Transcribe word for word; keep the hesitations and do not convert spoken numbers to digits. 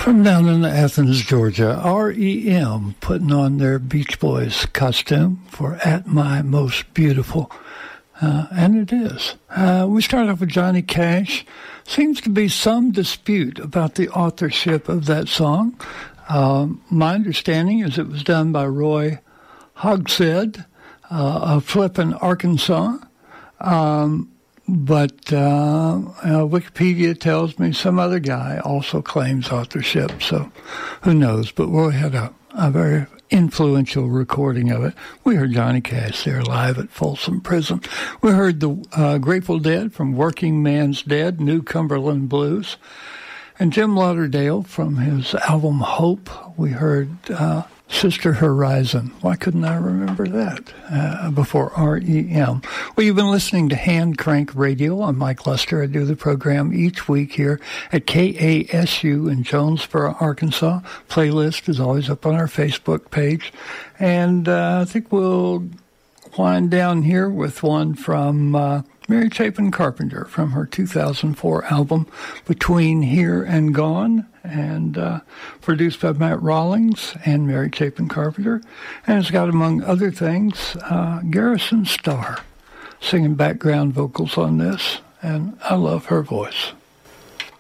From down in Athens, Georgia, R E M putting on their Beach Boys costume for At My Most Beautiful. Uh, and it is. Uh, we start off with Johnny Cash. Seems to be some dispute about the authorship of that song. Um, my understanding is it was done by Roy Hogshead uh, of Flippin, Arkansas. Um, but uh, uh, Wikipedia tells me some other guy also claims authorship, so who knows. But Roy had a, a very influential recording of it. We heard Johnny Cash there live at Folsom Prison. We heard the uh, Grateful Dead from Working Man's Dead, New Cumberland Blues. And Jim Lauderdale from his album Hope, we heard uh, Sister Horizon. Why couldn't I remember that uh, before R E M? Well, you've been listening to Hand Crank Radio. I'm Mike Lester. I do the program each week here at K A S U in Jonesboro, Arkansas. Playlist is always up on our Facebook page. And uh, I think we'll wind down here with one from Uh, Mary Chapin Carpenter from her two thousand four album Between Here and Gone, and uh, produced by Matt Rawlings and Mary Chapin Carpenter. And it's got, among other things, uh, Garrison Starr singing background vocals on this, and I love her voice.